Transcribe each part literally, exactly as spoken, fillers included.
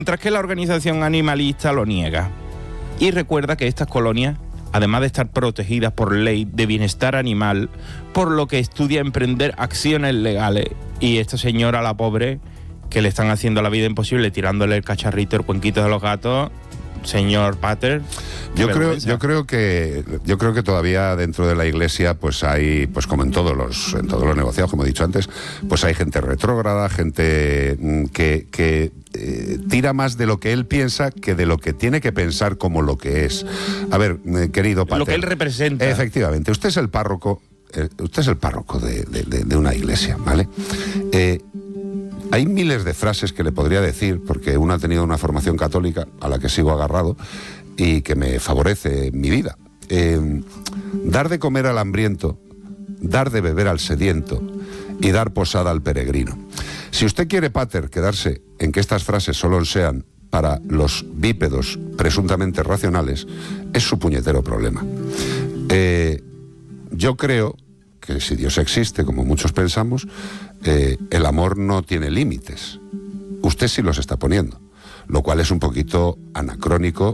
mientras que la organización animalista lo niega. Y recuerda que estas colonias, además de estar protegidas por ley de bienestar animal, por lo que estudia emprender acciones legales. Y esta señora, la pobre, que le están haciendo la vida imposible tirándole el cacharrito, el cuenquito de los gatos, señor Pater. Yo creo, yo creo que yo creo que todavía dentro de la Iglesia pues hay, pues como en todos los en todos los negociados, como he dicho antes, pues hay gente retrógrada, gente que, que eh, tira más de lo que él piensa que de lo que tiene que pensar como lo que es. A ver, eh, querido Pater, lo que él representa. Efectivamente, usted es el párroco, eh, usted es el párroco de, de, de, de una iglesia, ¿vale? Eh, Hay miles de frases que le podría decir, porque uno ha tenido una formación católica a la que sigo agarrado y que me favorece en mi vida. Eh, dar de comer al hambriento, dar de beber al sediento y dar posada al peregrino. Si usted quiere, Pater, quedarse en que estas frases solo sean para los bípedos presuntamente racionales, es su puñetero problema. Eh, yo creo que si Dios existe, como muchos pensamos, eh, el amor no tiene límites. Usted sí los está poniendo, lo cual es un poquito anacrónico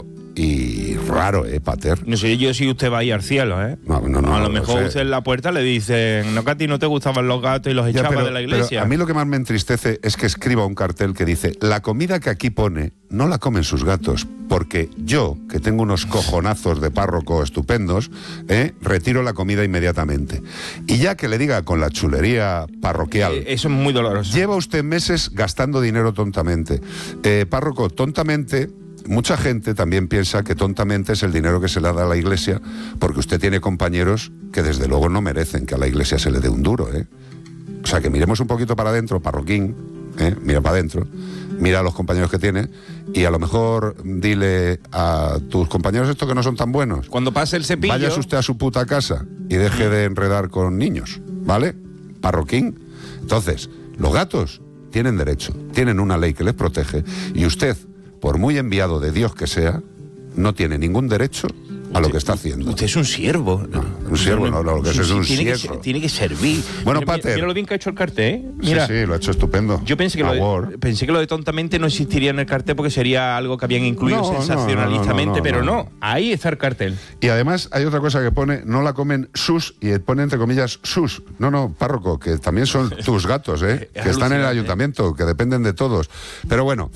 y raro, ¿eh, Pater? No sé yo si usted va a ir al cielo, ¿eh? No, no, no. A lo no mejor sé. usted en la puerta le dicen, no, que a ti no te gustaban los gatos y los Ya, echabas pero, de la iglesia. pero a mí lo que más me entristece es que escriba un cartel que dice: la comida que aquí pone no la comen sus gatos, porque yo, que tengo unos cojonazos de párroco estupendos, ¿eh? retiro la comida inmediatamente. Y ya que le diga con la chulería parroquial, Eh, eso es muy doloroso. lleva usted meses gastando dinero tontamente. Eh, párroco, tontamente, mucha gente también piensa que tontamente es el dinero que se le da a la iglesia, porque usted tiene compañeros que desde luego no merecen que a la iglesia se le dé un duro, ¿eh? O sea, que miremos un poquito para adentro, parroquín, ¿eh? Mira para adentro, mira a los compañeros que tiene y a lo mejor dile a tus compañeros esto que no son tan buenos. Cuando pase el cepillo... Váyase usted a su puta casa y deje de enredar con niños, ¿vale? Parroquín. Entonces, los gatos tienen derecho, tienen una ley que les protege y usted, por muy enviado de Dios que sea, no tiene ningún derecho a lo que está haciendo. Usted es un siervo. No, un siervo, no, no, lo que es es un tiene siervo. Que, tiene que servir. Bueno, mira, Pater. Mira lo bien que ha hecho el cartel, ¿eh? Mira, sí, sí, lo ha hecho estupendo. yo pensé que, lo de, pensé que lo de tontamente no existiría en el cartel porque sería algo que habían incluido No, no, sensacionalistamente, no, no, no, pero no. no. Ahí está el cartel. Y además hay otra cosa que pone: no la comen sus, y pone entre comillas sus. No, no, párroco, que también son tus gatos, ¿eh? Es que están en el alucinante. ayuntamiento, que dependen de todos. Pero bueno,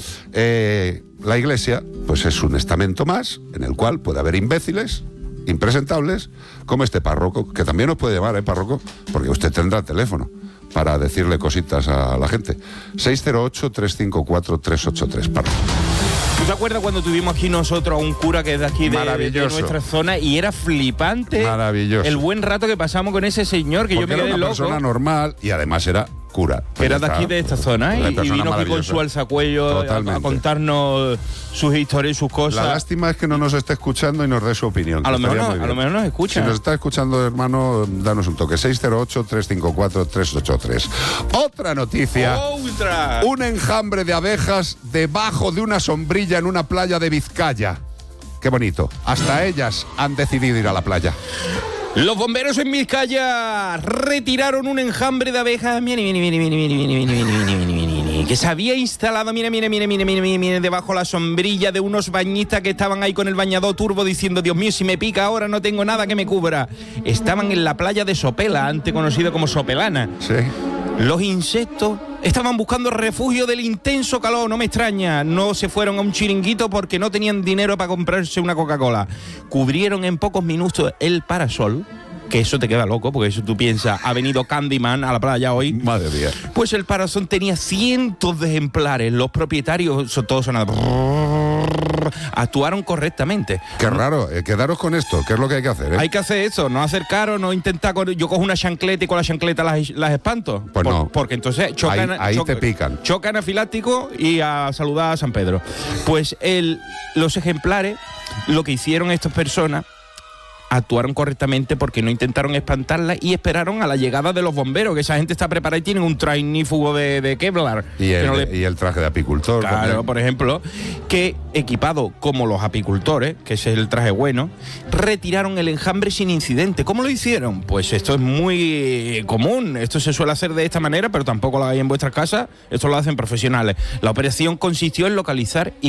eh, la iglesia pues es un estamento más en el cual puede haber imbéciles, impresentables, como este párroco, que también nos puede llamar, ¿eh, párroco? Porque usted tendrá teléfono para decirle cositas a la gente. seis cero ocho, tres cinco cuatro, tres ocho tres, párroco. ¿Tú te acuerdas cuando tuvimos aquí nosotros a un cura que es de aquí de, de nuestra zona y era flipante? Maravilloso. El buen rato que pasamos con ese señor que Porque yo me quedé era una loco. persona normal y además era cura. Que era de aquí de esta zona, ¿eh? Y vino aquí con su alzacuello a, a contarnos sus historias y sus cosas. La lástima es que no nos esté escuchando y nos dé su opinión. A lo mejor, no, a lo mejor nos escucha. Si nos está escuchando, hermano, danos un toque. seis cero ocho, tres cinco cuatro, tres ocho tres. Otra noticia. ¡Otra! Un enjambre de abejas debajo de una sombrilla en una playa de Vizcaya. Qué bonito. Hasta ellas han decidido ir a la playa. Los bomberos en Vizcaya retiraron un enjambre de abejas, mire, mire, mire, mire, mire, mire, mire, mire, mire, mire, que se había instalado, mire, mire, mire, mire, mire, mire, debajo la sombrilla de unos bañistas que estaban ahí con el bañador turbo diciendo: Dios mío, si me pica ahora no tengo nada que me cubra. Estaban en la playa de Sopela, antes conocida como Sopelana. Sí. Los insectos estaban buscando refugio del intenso calor, no me extraña. No se fueron a un chiringuito porque no tenían dinero para comprarse una Coca-Cola. Cubrieron en pocos minutos el parasol, que eso te queda loco, porque eso tú piensas, ha venido Candyman a la playa hoy. Madre mía. Pues el parasol tenía cientos de ejemplares. Los propietarios, todos sonaban, actuaron correctamente. Qué raro. Eh, quedaros con esto. ¿Qué es lo que hay que hacer? Eh? Hay que hacer eso, no acercaros, no intentar. Yo cojo una chancleta y con la chancleta las, las espanto. Pues Por, no. Porque entonces chocan, Ahí, ahí chocan, te pican. chocan anafiláctico y a saludar a San Pedro. Pues el, los ejemplares, lo que hicieron estas personas, actuaron correctamente porque no intentaron espantarla y esperaron a la llegada de los bomberos, que esa gente está preparada y tienen un trainífugo de, de Kevlar. Y el, que no le... y el traje de apicultor. Claro, también. por ejemplo, que equipado como los apicultores, que ese es el traje bueno, retiraron el enjambre sin incidente. ¿Cómo lo hicieron? Pues esto es muy común, esto se suele hacer de esta manera, pero tampoco lo hagáis en vuestras casas, esto lo hacen profesionales. La operación consistió en localizar y